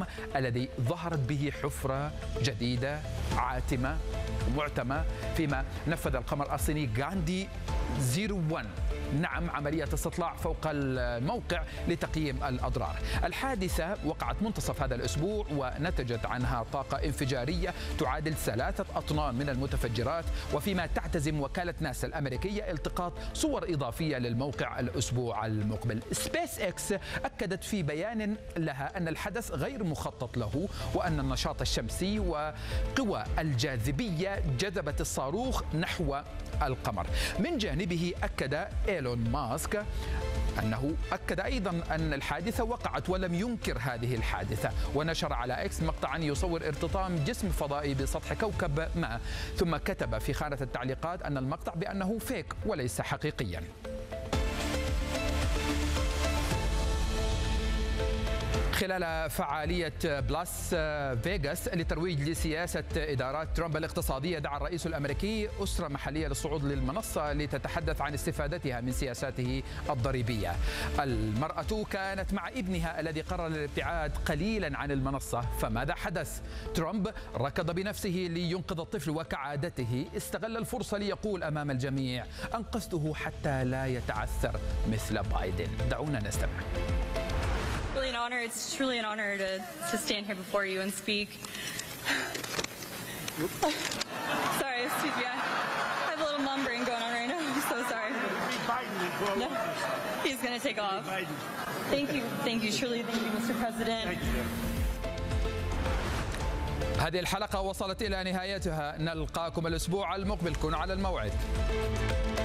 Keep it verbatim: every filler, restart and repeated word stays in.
الذي ظهرت به حفرة جديدة عاتمة معتمة فيما نفذ القمر الصيني غاندي صفر واحد نعم عملية استطلاع فوق الموقع لتقييم الأضرار. الحادثة وقعت منتصف هذا الأسبوع ونتجت عنها طاقة انفجارية تعادل ثلاثة أطنان من المتفجرات، وفيما تعتزم وكالة ناسا الأمريكية التقاط صور إضافية للموقع الأسبوع المقبل. سبيس إكس أكدت في بيان لها أن الحدث غير مخطط له، وأن النشاط الشمسي وقوى الجاذبية جذبت الصاروخ نحو القمر. من جانبه أكد إيلون ماسك أنه أكد أيضا أن الحادثة وقعت ولم ينكر هذه الحادثة، ونشر على إكس مقطعا يصور ارتطام جسم فضائي بسطح كوكب ما، ثم كتب في خانة التعليقات أن المقطع بأنه فيك وليس حقيقيا. خلال فعالية بلاس فيغاس لترويج لسياسة إدارات ترامب الاقتصادية، دعا الرئيس الأمريكي أسرة محلية للصعود للمنصة لتتحدث عن استفادتها من سياساته الضريبية. المرأة كانت مع ابنها الذي قرر الابتعاد قليلا عن المنصة، فماذا حدث؟ ترامب ركض بنفسه لينقذ الطفل، وكعادته استغل الفرصة ليقول أمام الجميع: أنقذته حتى لا يتعثر مثل بايدن. دعونا نستمع. Really an honor. It's truly an honor to, to stand here before you and speak. Sorry, excuse me. I have a little mom brain going on right now. I'm so sorry. No, he's going to take off. Thank you. Thank you. Truly, thank you, Mister President. هذه الحلقة وصلت إلى نهايتها. نلقاكم الأسبوع المقبل. كونوا على الموعد.